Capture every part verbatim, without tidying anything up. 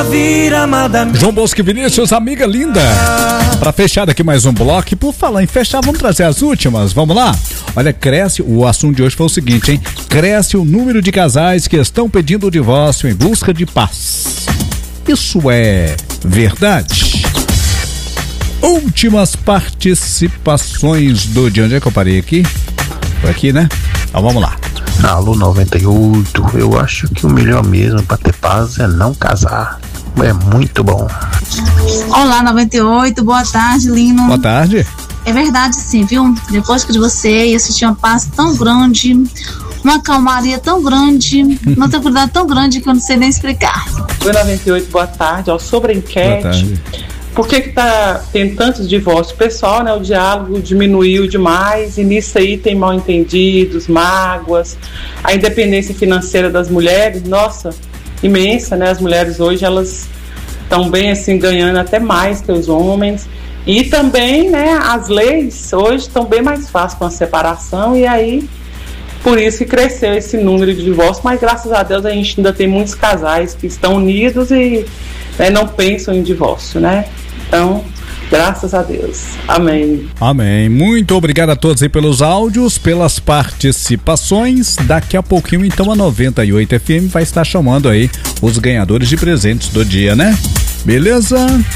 João Bosco e Vinícius, amiga linda. Pra fechar aqui mais um bloco, e por falar em fechar, vamos trazer as últimas, vamos lá? Olha, cresce, o assunto de hoje foi o seguinte, hein? Cresce o número de casais que estão pedindo o divórcio em busca de paz. Isso é verdade? Últimas participações do dia. Onde é que eu parei aqui? Por aqui, né? Então vamos lá. Alô noventa e oito, eu acho que o melhor mesmo pra ter paz é não casar. É muito bom. Olá noventa e oito, boa tarde, Lino. Boa tarde. É verdade sim, viu? Depois que de você assisti uma paz tão grande, uma calmaria tão grande, uma tranquilidade tão grande que eu não sei nem explicar. Oi noventa e oito, boa tarde. Ó, sobre a enquete, por que que tá tendo tantos divórcios? Pessoal, né, o diálogo diminuiu demais e nisso aí tem mal entendidos, mágoas, a independência financeira das mulheres, nossa, imensa, né? As mulheres hoje, elas estão bem assim, ganhando até mais que os homens. E também, né, as leis hoje estão bem mais fáceis com a separação e aí, por isso que cresceu esse número de divórcios, mas graças a Deus a gente ainda tem muitos casais que estão unidos e, né, não pensam em divórcio, né? Então, graças a Deus. Amém. Amém. Muito obrigado a todos aí pelos áudios, pelas participações. Daqui a pouquinho, então, a noventa e oito F M vai estar chamando aí os ganhadores de presentes do dia, né? Beleza?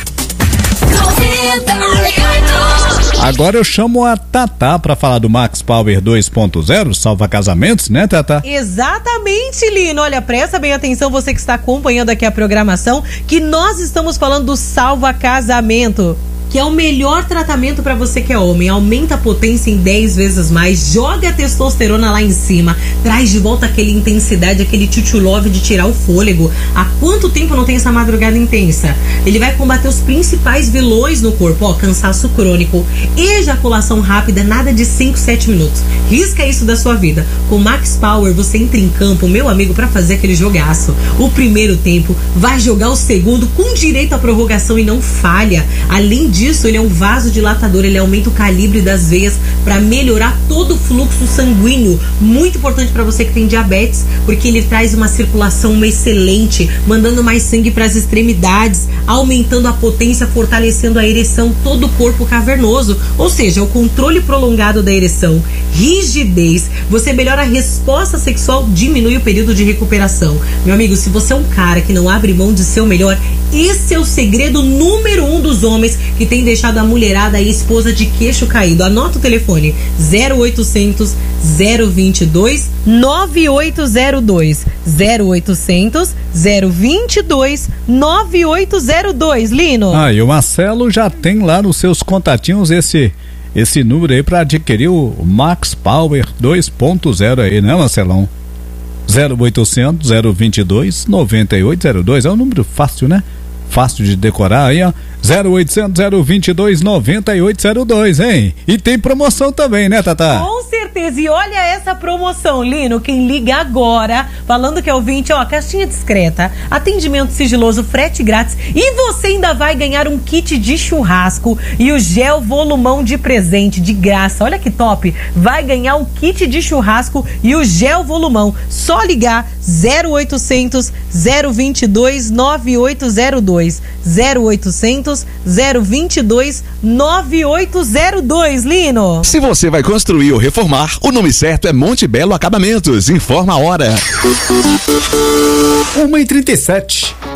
Agora eu chamo a Tatá para falar do Max Power dois ponto zero, salva casamentos, né, Tatá? Exatamente, Lino. Olha, presta bem atenção, você que está acompanhando aqui a programação, que nós estamos falando do salva casamento, que é o melhor tratamento para você que é homem. Aumenta a potência em dez vezes mais, joga a testosterona lá em cima, traz de volta aquela intensidade, aquele tchutchulove de tirar o fôlego. Há quanto tempo não tem essa madrugada intensa? Ele vai combater os principais vilões no corpo, ó, cansaço crônico, ejaculação rápida, nada de cinco, sete minutos. Risca isso da sua vida. Com Max Power você entra em campo, meu amigo, para fazer aquele jogaço. O primeiro tempo, vai jogar o segundo com direito à prorrogação e não falha. Além disso, ele é um vasodilatador, ele aumenta o calibre das veias para melhorar todo o fluxo sanguíneo. Muito importante para você que tem diabetes, porque ele traz uma circulação excelente, mandando mais sangue para as extremidades, aumentando a potência, fortalecendo a ereção, todo o corpo cavernoso, ou seja, o controle prolongado da ereção, rigidez, você melhora a resposta sexual, diminui o período de recuperação. Meu amigo, se você é um cara que não abre mão de ser o melhor, esse é o segredo número um dos homens que tem deixado a mulherada e a esposa de queixo caído. Anota o telefone: zero oitocentos, zero vinte e dois, nove oito zero dois, zero oitocentos, zero vinte e dois, nove oito zero dois, Lino. Ah, e o Marcelo já tem lá nos seus contatinhos esse esse número aí para adquirir o Max Power dois ponto zero aí, né, Marcelão? zero oitocentos, zero vinte e dois, nove oito zero dois, é um número fácil, né? Fácil de decorar aí, ó. zero oitocentos, zero vinte e dois, nove oito zero dois, hein? E tem promoção também, né, Tatá? Com certeza. E olha essa promoção, Lino. Quem liga agora, falando que é ouvinte, ó, caixinha discreta, atendimento sigiloso, frete grátis. E você ainda vai ganhar um kit de churrasco e o gel volumão de presente, de graça. Olha que top. Vai ganhar um kit de churrasco e o gel volumão. Só ligar zero oitocentos, zero vinte e dois, nove oito zero dois. zero oitocentos, zero vinte e dois, nove oito zero dois, Lino. Se você vai construir ou reformar, o nome certo é Monte Belo Acabamentos. Informa a hora. uma e trinta e sete.